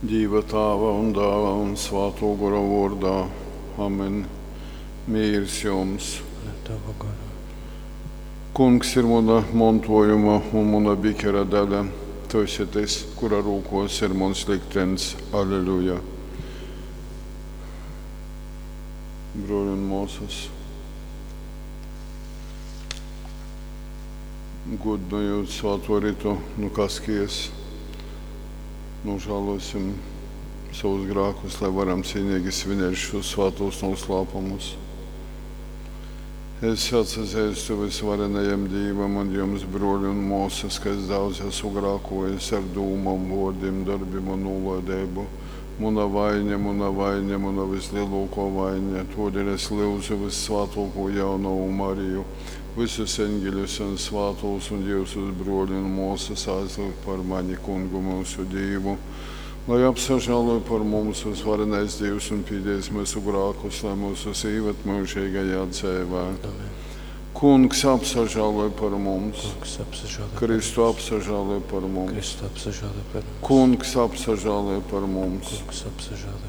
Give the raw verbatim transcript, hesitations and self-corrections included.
Dieva Tēva un Dēla un Svētā gara vārdā. Amen. Mīrs jums. Kungs ir mana mantojuma un mana bikera daļa. Tu esi tas, kura rūkos ir mans liktenis. Alleluja. Broļi un mūsas. Godinājot svēto ritu no Kaskijas. Nožēlosim savus grēkus, lai varam cienīgi svinēt šos svētos noslēpumus. Es atsazēstu visvarenajam Dievam un jums, broļi un mūsas, kas daudz esmu grēkojis ar dūmām, vārdiem, darbiem un nolaidību. Mana vaina, mana vaina, mana vislielākā vaina. Todēļ es lūdzu vissvētāko jauno Mariju, visus eņģeļus un svētos un Jēzus broļi un mūsas aizlūgt par mani Kungu mūsu Dievu, lai apsažāloja par mums visvarenais Dievs un pīdēs mūsu grēkus, lai mūsu sīvat mūžīgajā dzīvē. Kungs apsažāloja par mums, Kristu apsažāloja par mums, Kungs apsažāloja par mums.